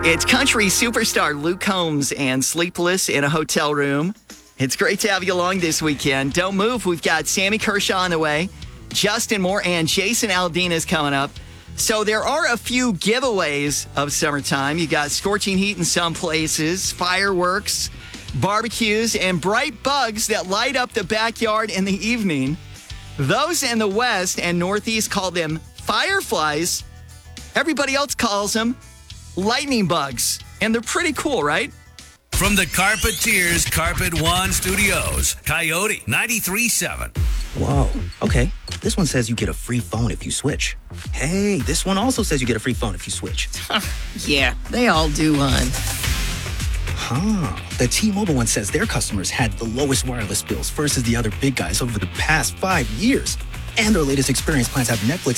It's country superstar Luke Combs and Sleepless in a Hotel Room. It's great to have you along this weekend. Don't move. We've got Sammy Kershaw on the way, Justin Moore, and Jason Aldean is coming up. So there are a few giveaways of summertime. You got scorching heat in some places, fireworks, barbecues, and bright bugs that light up the backyard in the evening. Those in the West and Northeast call them fireflies. Everybody else calls them lightning bugs. And they're pretty cool, right? From the Carpeteers Carpet One Studios, Coyote 93.7. Whoa, okay. This one says you get a free phone if you switch. Hey, this one also says you get a free phone if you switch. Yeah, they all do, hon. The T-Mobile one says their customers had the lowest wireless bills versus the other big guys over the past 5 years. And their latest experience plans have Netflix